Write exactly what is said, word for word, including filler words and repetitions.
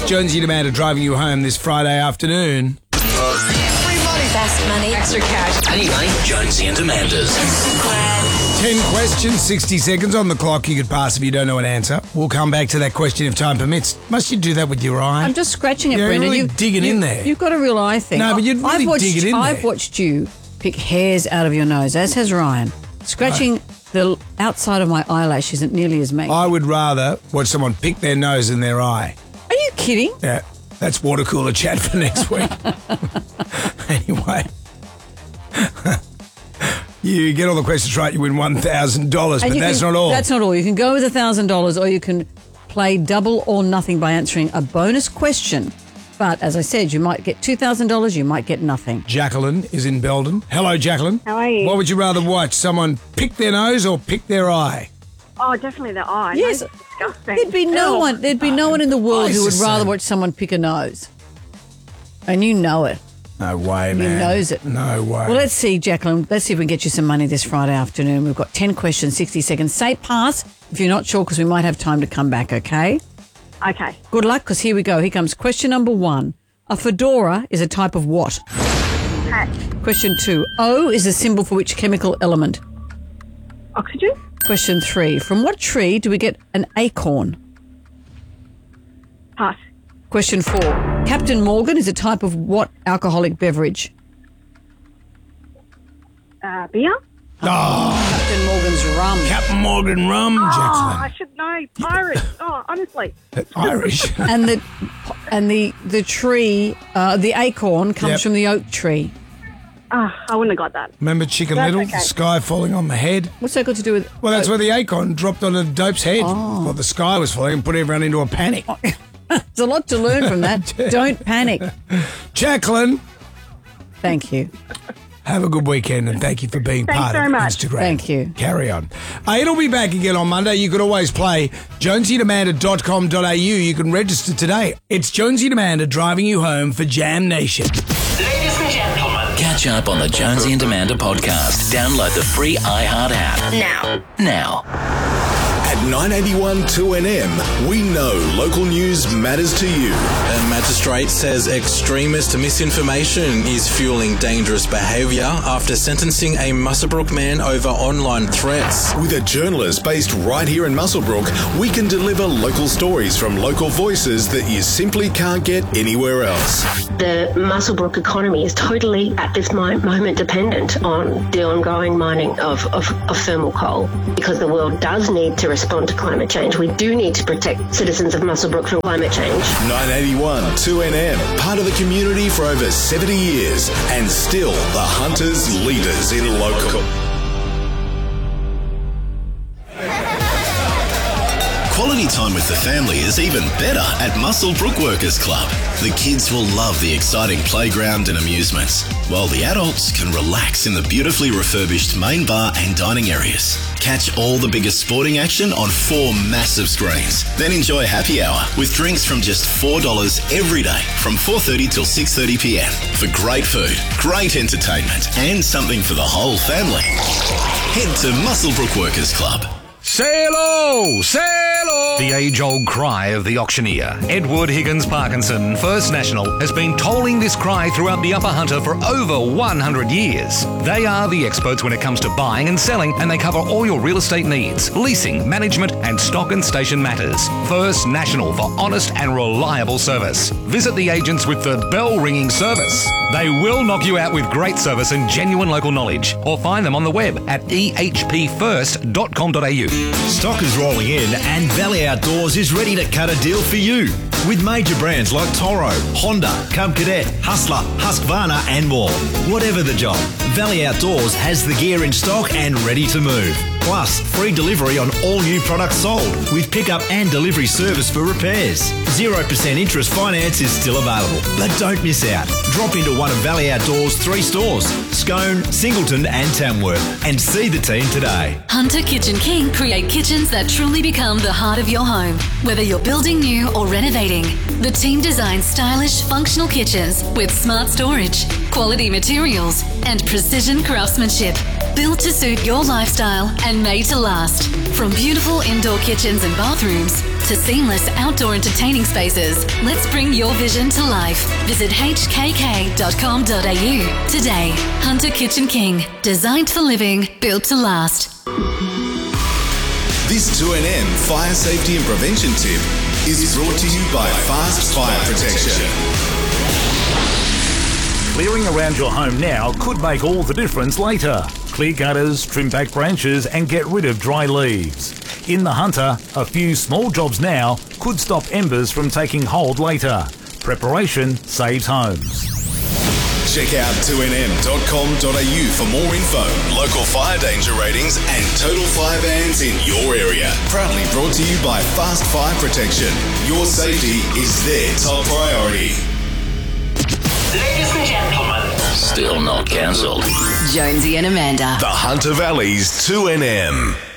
Jonesy and Amanda driving you home this Friday afternoon. Best money. Extra cash. Anyway, Jonesy and Amanda's. Ten questions, sixty seconds on the clock. You could pass if you don't know an answer. We'll come back to that question if time permits. Must you do that with your eye? I'm just scratching it, You're Brendan. really you, digging you, in there. You've got a real eye thing. No, but you'd really I've watched, dig it in I've there. watched you pick hairs out of your nose, as has Ryan. Scratching the outside of my eyelash isn't nearly as main. I would rather watch someone pick their nose than their eye. Are you kidding? Yeah, that's water cooler chat for next week. Anyway. You get all the questions right, you win one thousand dollars, but And you that's can- not all. That's not all. You can go with one thousand dollars or you can play double or nothing by answering a bonus question. But as I said, you might get two thousand dollars, you might get nothing. Jacqueline is in Belden. Hello, Jacqueline. How are you? What would you rather watch, someone pick their nose or pick their eye? Oh, definitely the eye. Yes. Nose is disgusting. There'd be no Ew. one there'd be no one in the world Eyes who would the rather same. watch someone pick a nose. And you know it. No way, You man. knows it. No way. Well, let's see, Jacqueline. Let's see if we can get you some money this Friday afternoon. We've got ten questions, sixty seconds. Say pass if you're not sure because we might have time to come back, okay? Okay. Good luck because here we go. Here comes question number one. A fedora is a type of what? Hat. Question two. O is a symbol for which chemical element? Oxygen. Question three. From what tree do we get an acorn? Pass. Question four. Captain Morgan is a type of what alcoholic beverage? Uh, beer. Captain Morgan's rum. Captain Morgan rum, Oh, Jacqueline. I should know. Pirate. Oh, honestly. Irish. and the and the the tree, uh, the acorn comes Yep. from the oak tree. Oh, I wouldn't have got that. Remember Chicken That's Little? okay. The sky falling on the head? What's that got to do with? Well, that's where the acorn dropped on a dope's head. Oh. Well, the sky was falling and put everyone into a panic. There's a lot to learn from that. Don't panic. Jacqueline, Thank you. have a good weekend and thank you for being Thanks part very of much. Instagram. Thank you. Carry on. Uh, it'll be back again on Monday. You can always play jonesy and amanda dot com dot a u. You can register today. It's Jonesy and Amanda driving you home for Jam Nation. Ladies and gentlemen, catch up on the Jonesy and Amanda podcast. Download the free iHeart app now. Now. At nine eighty-one two N M, we know local news matters to you. A magistrate says extremist misinformation is fueling dangerous behaviour after sentencing a Muswellbrook man over online threats. With a journalist based right here in Muswellbrook, we can deliver local stories from local voices that you simply can't get anywhere else. The Muswellbrook economy is totally at this mo- moment dependent on the ongoing mining of, of, of thermal coal because the world does need to respond to climate change. We do need to protect citizens of Muswellbrook from climate change. nine eighty-one two N M, part of the community for over seventy years and still the hunters' leaders in local. Quality time with the family is even better at Muswellbrook Workers Club. The kids will love the exciting playground and amusements, while the adults can relax in the beautifully refurbished main bar and dining areas. Catch all the biggest sporting action on four massive screens. Then enjoy happy hour with drinks from just four dollars every day from four thirty till six thirty p m for great food, great entertainment and something for the whole family. Head to Muswellbrook Workers Club. Say hello! Say hello! The age-old cry of the auctioneer, Edward Higgins Parkinson, First National, has been tolling this cry throughout the Upper Hunter for over one hundred years. They are the experts when it comes to buying and selling, and they cover all your real estate needs, leasing, management, and stock and station matters. First National for honest and reliable service. Visit the agents with the bell-ringing service. They will knock you out with great service and genuine local knowledge, or find them on the web at e h p first dot com dot a u. Stock is rolling in and Valley Outdoors is ready to cut a deal for you. With major brands like Toro, Honda, Cub Cadet, Hustler, Husqvarna and more. Whatever the job, Valley Outdoors has the gear in stock and ready to move. Plus, free delivery on all new products sold with pickup and delivery service for repairs. zero percent interest finance is still available, but don't miss out. Drop into one of Valley Outdoors' three stores, Scone, Singleton and Tamworth, and see the team today. Hunter Kitchen King create kitchens that truly become the heart of your home. Whether you're building new or renovating, the team designs stylish, functional kitchens with smart storage, quality materials, and precision craftsmanship. Built to suit your lifestyle and made to last. From beautiful indoor kitchens and bathrooms to seamless outdoor entertaining spaces. Let's bring your vision to life. Visit h k k dot com dot a u today. Hunter Kitchen King. Designed for living, built to last. This two N M fire safety and prevention tip is brought to you by Fast Fire Protection. Clearing around your home now could make all the difference later. Clear gutters, trim back branches and get rid of dry leaves. In the Hunter, a few small jobs now could stop embers from taking hold later. Preparation saves homes. Check out two N M dot com dot a u for more info, local fire danger ratings and total fire bans in your area. Proudly brought to you by Fast Fire Protection. Your safety is their top priority. Ladies and gentlemen. Still not cancelled. Jonesy and Amanda. The Hunter Valley's two N M.